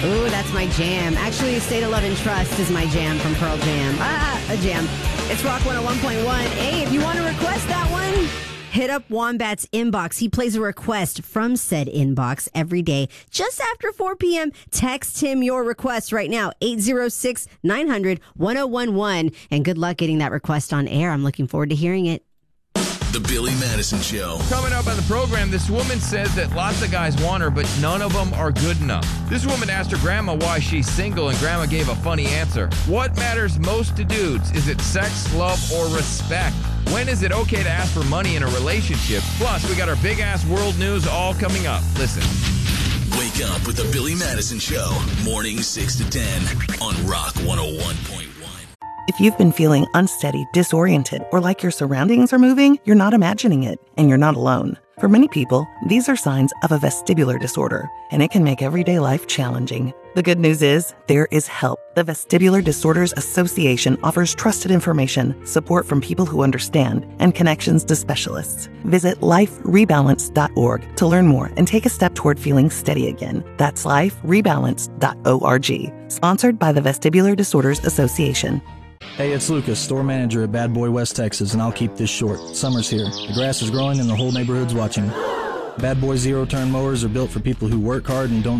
Ooh, that's my jam. Actually, State of Love and Trust is my jam from Pearl Jam. A jam. It's Rock 101.1. Hey, if you want to request that one, hit up Wombat's inbox. He plays a request from said inbox every day. Just after 4 p.m., text him your request right now, 806-900-1011. And good luck getting that request on air. I'm looking forward to hearing it. The Billy Madison Show. Coming up on the program, this woman says that lots of guys want her, but none of them are good enough. This woman asked her grandma why she's single, and grandma gave a funny answer. What matters most to dudes? Is it sex, love, or respect? When is it okay to ask for money in a relationship? Plus, we got our big-ass world news all coming up. Listen. Wake up with the Billy Madison Show. Mornings 6 to 10 on Rock 101.1. If you've been feeling unsteady, disoriented, or like your surroundings are moving, you're not imagining it, and you're not alone. For many people, these are signs of a vestibular disorder, and it can make everyday life challenging. The good news is, there is help. The Vestibular Disorders Association offers trusted information, support from people who understand, and connections to specialists. Visit liferebalance.org to learn more and take a step toward feeling steady again. That's liferebalance.org. Sponsored by the Vestibular Disorders Association. Hey, it's Lucas, store manager at Bad Boy West Texas, and I'll keep this short. Summer's here. The grass is growing and the whole neighborhood's watching. Bad Boy zero-turn mowers are built for people who work hard and don't